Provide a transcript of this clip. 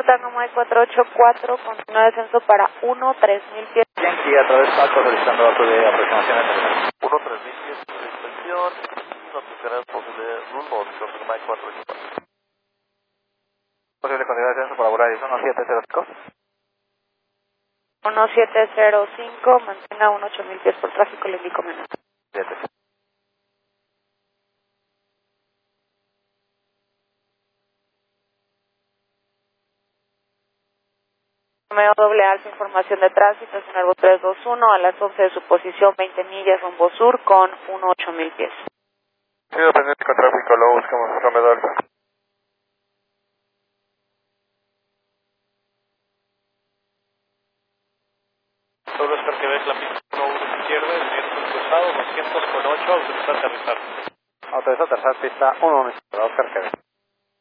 Oscar Tango Mike 484, continúa descenso para 1-3000 pies. Yankee a través de Paco solicitando datos de aproximación de terminal. 1-3000 pies de extensión, notificarán posible rumbo, Oscar Mike 484. Posible continuar descenso por Aburrari, 1705. 1705, mantenga 8000 pies por tráfico, le indico menos. 7. Romeo doble alfa, información de tránsito, es en el 321 a las 11 de su posición, 20 millas rumbo sur con 8000 pies. Sí, pendiente con tráfico, luego buscamos Romeo Alfa. Solo Oscar Quebec, la pista 1 izquierda, el viento cruzado, 200 con 8, autorizar aterrizar. Autorizado aterrizar pista 1 Oscar Quebec.